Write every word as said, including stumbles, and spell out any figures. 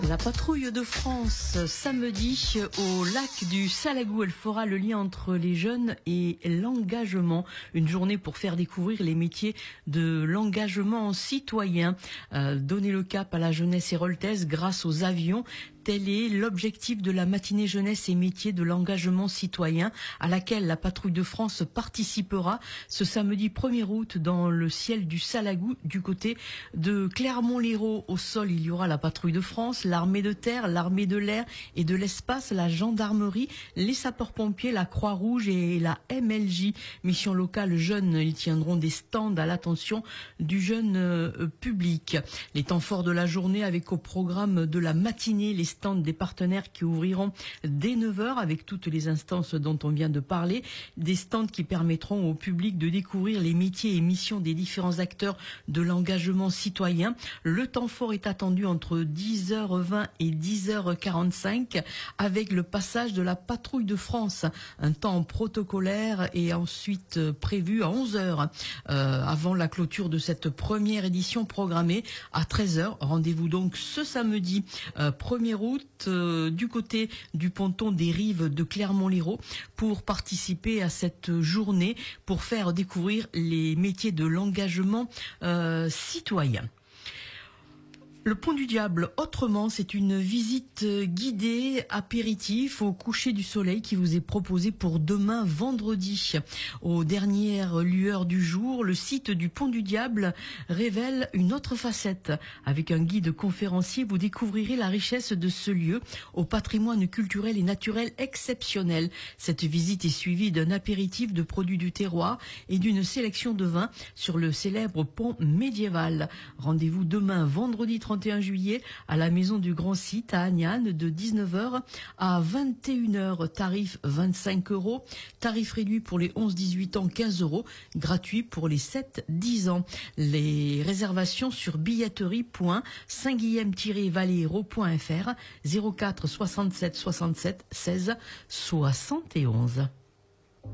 La patrouille de France, samedi, au lac du Salagou. Elle fera le lien entre les jeunes et l'engagement. Une journée pour faire découvrir les métiers de l'engagement citoyen. Euh, donner le cap à la jeunesse héroltaise grâce aux avions. Tel est l'objectif de la matinée jeunesse et métiers de l'engagement citoyen, à laquelle la patrouille de France participera ce samedi premier août dans le ciel du Salagou, du côté de Clermont-Lérault. Au sol, il y aura la patrouille de France, l'armée de terre, l'armée de l'air et de l'espace, la gendarmerie, les sapeurs-pompiers, la Croix-Rouge et la M L J. Mission locale jeune, ils tiendront des stands à l'attention du jeune euh, public. Les temps forts de la journée avec au programme de la matinée les stands des partenaires qui ouvriront dès neuf heures avec toutes les instances dont on vient de parler. Des stands qui permettront au public de découvrir les métiers et missions des différents acteurs de l'engagement citoyen. Le temps fort est attendu entre dix heures vingt et dix heures quarante-cinq avec le passage de la patrouille de France. Un temps protocolaire est ensuite prévu à onze heures euh, avant la clôture de cette première édition programmée à treize heures. Rendez-vous donc ce samedi euh, premier août euh, du côté du ponton des rives de Clermont-Lérault pour participer à cette journée pour faire découvrir les métiers de l'engagement euh, citoyen. Le Pont du Diable, autrement, c'est une visite guidée apéritif au coucher du soleil qui vous est proposée pour demain vendredi. Aux dernières lueurs du jour, le site du Pont du Diable révèle une autre facette. Avec un guide conférencier, vous découvrirez la richesse de ce lieu au patrimoine culturel et naturel exceptionnel. Cette visite est suivie d'un apéritif de produits du terroir et d'une sélection de vins sur le célèbre pont médiéval. Rendez-vous demain vendredi trente et un juillet à la maison du Grand Site à Agnan de dix-neuf heures à vingt et une heures. Tarif vingt-cinq euros. Tarif réduit pour les onze dix-huit ans quinze euros. Gratuit pour les sept dix ans. Les réservations sur billetterie point saint guillaume tiret valero point f r zéro quatre soixante-sept soixante-sept seize soixante et onze.